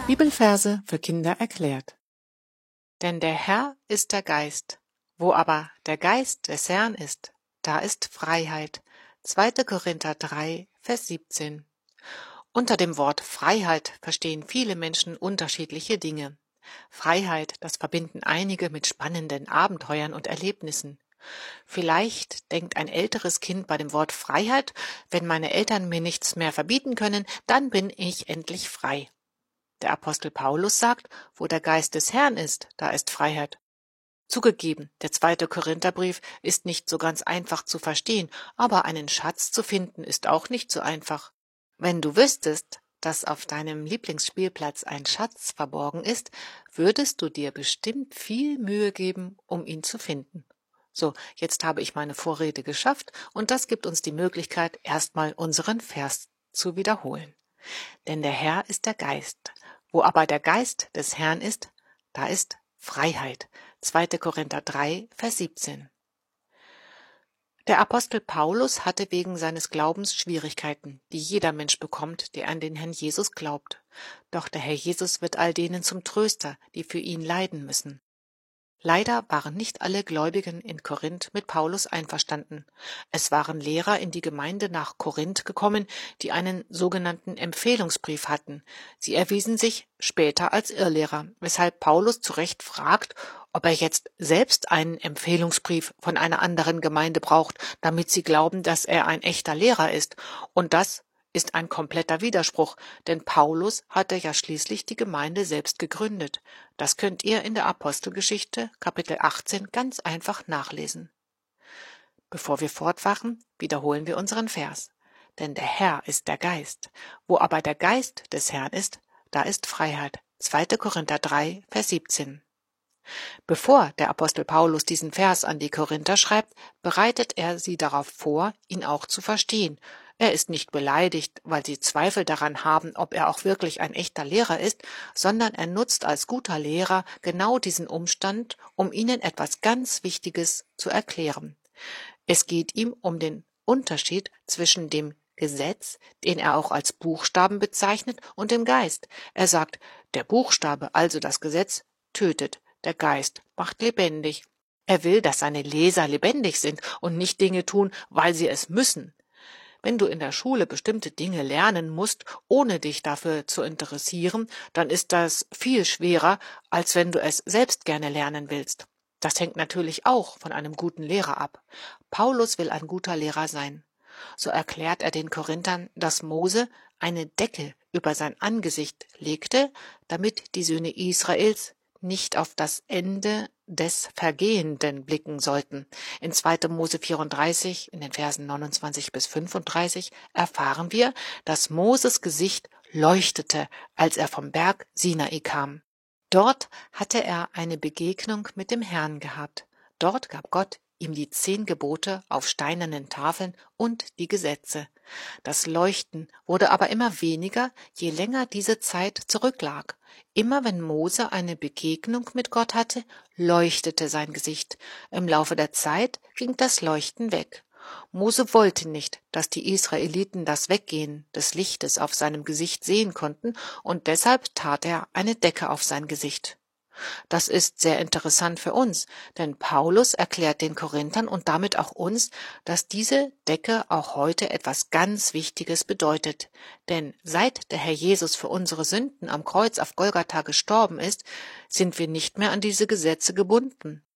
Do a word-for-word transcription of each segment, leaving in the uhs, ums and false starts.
Bibelverse für Kinder erklärt. Denn der Herr ist der Geist. Wo aber der Geist des Herrn ist, da ist Freiheit. zweiter Korinther drei, Vers siebzehn. Unter dem Wort Freiheit verstehen viele Menschen unterschiedliche Dinge. Freiheit, das verbinden einige mit spannenden Abenteuern und Erlebnissen. Vielleicht denkt ein älteres Kind bei dem Wort Freiheit: Wenn meine Eltern mir nichts mehr verbieten können, dann bin ich endlich frei. Der Apostel Paulus sagt, wo der Geist des Herrn ist, da ist Freiheit. Zugegeben, der zweite Korintherbrief ist nicht so ganz einfach zu verstehen, aber einen Schatz zu finden ist auch nicht so einfach. Wenn du wüsstest, dass auf deinem Lieblingsspielplatz ein Schatz verborgen ist, würdest du dir bestimmt viel Mühe geben, um ihn zu finden. So, jetzt habe ich meine Vorrede geschafft und das gibt uns die Möglichkeit, erstmal unseren Vers zu wiederholen. Denn der Herr ist der Geist. Wo aber der Geist des Herrn ist, da ist Freiheit. zweiter Korinther drei, Vers siebzehn. Der Apostel Paulus hatte wegen seines Glaubens Schwierigkeiten, die jeder Mensch bekommt, der an den Herrn Jesus glaubt. Doch der Herr Jesus wird all denen zum Tröster, die für ihn leiden müssen. Leider waren nicht alle Gläubigen in Korinth mit Paulus einverstanden. Es waren Lehrer in die Gemeinde nach Korinth gekommen, die einen sogenannten Empfehlungsbrief hatten. Sie erwiesen sich später als Irrlehrer, weshalb Paulus zu Recht fragt, ob er jetzt selbst einen Empfehlungsbrief von einer anderen Gemeinde braucht, damit sie glauben, dass er ein echter Lehrer ist. Und das ist ein kompletter Widerspruch, denn Paulus hatte ja schließlich die Gemeinde selbst gegründet. Das könnt ihr in der Apostelgeschichte, Kapitel achtzehn, ganz einfach nachlesen. Bevor wir fortfahren, wiederholen wir unseren Vers. Denn der Herr ist der Geist. Wo aber der Geist des Herrn ist, da ist Freiheit. zweiter Korinther drei, Vers siebzehn. Bevor der Apostel Paulus diesen Vers an die Korinther schreibt, bereitet er sie darauf vor, ihn auch zu verstehen. Er ist nicht beleidigt, weil sie Zweifel daran haben, ob er auch wirklich ein echter Lehrer ist, sondern er nutzt als guter Lehrer genau diesen Umstand, um ihnen etwas ganz Wichtiges zu erklären. Es geht ihm um den Unterschied zwischen dem Gesetz, den er auch als Buchstaben bezeichnet, und dem Geist. Er sagt, der Buchstabe, also das Gesetz, tötet. Der Geist macht lebendig. Er will, dass seine Leser lebendig sind und nicht Dinge tun, weil sie es müssen. Wenn du in der Schule bestimmte Dinge lernen musst, ohne dich dafür zu interessieren, dann ist das viel schwerer, als wenn du es selbst gerne lernen willst. Das hängt natürlich auch von einem guten Lehrer ab. Paulus will ein guter Lehrer sein. So erklärt er den Korinthern, dass Mose eine Decke über sein Angesicht legte, damit die Söhne Israels nicht auf das Ende des Vergehenden blicken sollten. In zweiter Mose vierunddreißig, in den Versen neunundzwanzig bis fünfunddreißig, erfahren wir, dass Moses Gesicht leuchtete, als er vom Berg Sinai kam. Dort hatte er eine Begegnung mit dem Herrn gehabt. Dort gab Gott ihm die zehn Gebote auf steinernen Tafeln und die Gesetze. Das Leuchten wurde aber immer weniger, je länger diese Zeit zurücklag. Immer wenn Mose eine Begegnung mit Gott hatte, leuchtete sein Gesicht. Im Laufe der Zeit ging das Leuchten weg. Mose wollte nicht, dass die Israeliten das Weggehen des Lichtes auf seinem Gesicht sehen konnten, und deshalb tat er eine Decke auf sein Gesicht. Das ist sehr interessant für uns, denn Paulus erklärt den Korinthern und damit auch uns, dass diese Decke auch heute etwas ganz Wichtiges bedeutet. Denn seit der Herr Jesus für unsere Sünden am Kreuz auf Golgatha gestorben ist, sind wir nicht mehr an diese Gesetze gebunden.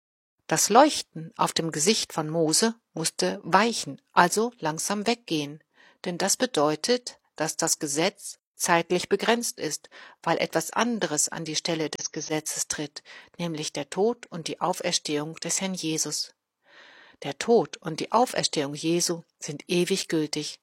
Das Leuchten auf dem Gesicht von Mose musste weichen, also langsam weggehen, denn das bedeutet, dass das Gesetz zeitlich begrenzt ist, weil etwas anderes an die Stelle des Gesetzes tritt, nämlich der Tod und die Auferstehung des Herrn Jesus. Der Tod und die Auferstehung Jesu sind ewig gültig.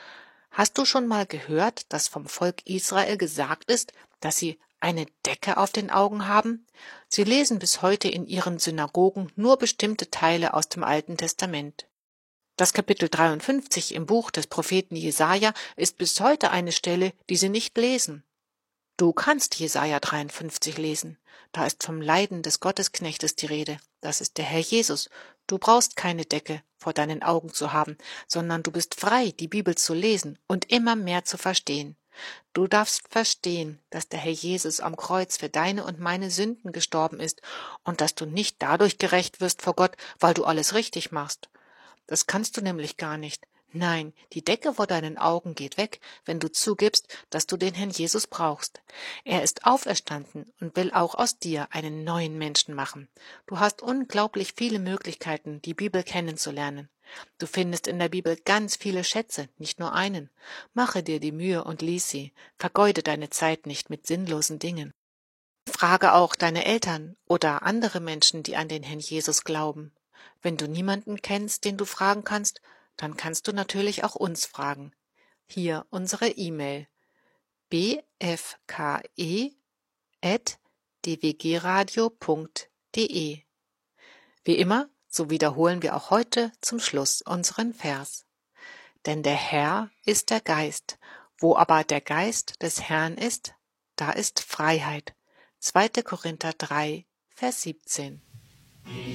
Hast du schon mal gehört, dass vom Volk Israel gesagt ist, dass sie eine Decke auf den Augen haben? Sie lesen bis heute in ihren Synagogen nur bestimmte Teile aus dem Alten Testament. Das Kapitel dreiundfünfzig im Buch des Propheten Jesaja ist bis heute eine Stelle, die sie nicht lesen. Du kannst Jesaja dreiundfünfzig lesen. Da ist vom Leiden des Gottesknechtes die Rede. Das ist der Herr Jesus. Du brauchst keine Decke vor deinen Augen zu haben, sondern du bist frei, die Bibel zu lesen und immer mehr zu verstehen. Du darfst verstehen, dass der Herr Jesus am Kreuz für deine und meine Sünden gestorben ist und dass du nicht dadurch gerecht wirst vor Gott, weil du alles richtig machst. Das kannst du nämlich gar nicht. Nein, die Decke vor deinen Augen geht weg, wenn du zugibst, dass du den Herrn Jesus brauchst. Er ist auferstanden und will auch aus dir einen neuen Menschen machen. Du hast unglaublich viele Möglichkeiten, die Bibel kennenzulernen. Du findest in der Bibel ganz viele Schätze, nicht nur einen. Mache dir die Mühe und lies sie. Vergeude deine Zeit nicht mit sinnlosen Dingen. Frage auch deine Eltern oder andere Menschen, die an den Herrn Jesus glauben. Wenn du niemanden kennst, den du fragen kannst, dann kannst du natürlich auch uns fragen. Hier unsere E-Mail: b f k e at d w g radio punkt d e. Wie immer, so wiederholen wir auch heute zum Schluss unseren Vers. Denn der Herr ist der Geist, wo aber der Geist des Herrn ist, da ist Freiheit. zweiter Korinther drei, Vers siebzehn.